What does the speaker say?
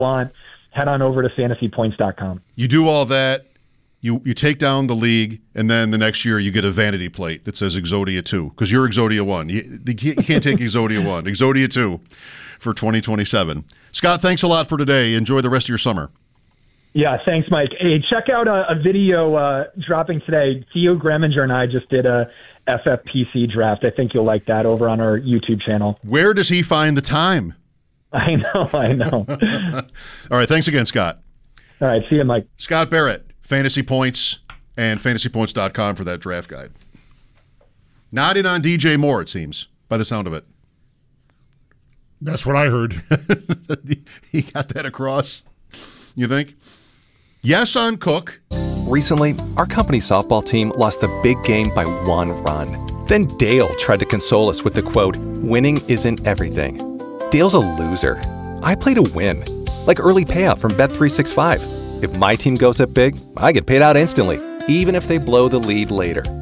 want, head on over to fantasypoints.com. You do all that. You take down the league, and then the next year you get a vanity plate that says Exodia 2, because you're Exodia 1. You can't take Exodia 1. Exodia 2 for 2027. Scott, thanks a lot for today. Enjoy the rest of your summer. Yeah, thanks, Mike. Hey, check out a video dropping today. Theo Greminger and I just did a FFPC draft. I think you'll like that over on our YouTube channel. Where does he find the time? I know. All right, thanks again, Scott. All right, see you, Mike. Scott Barrett, Fantasy Points and fantasypoints.com for that draft guide. Not in on DJ Moore, it seems, by the sound of it. That's what I heard. He got that across, you think? Yes on Cook. Recently, our company softball team lost the big game by 1 run. Then Dale tried to console us with the quote, "Winning isn't everything." Dale's a loser. I play to win, like early payout from Bet365. If my team goes up big, I get paid out instantly, even if they blow the lead later.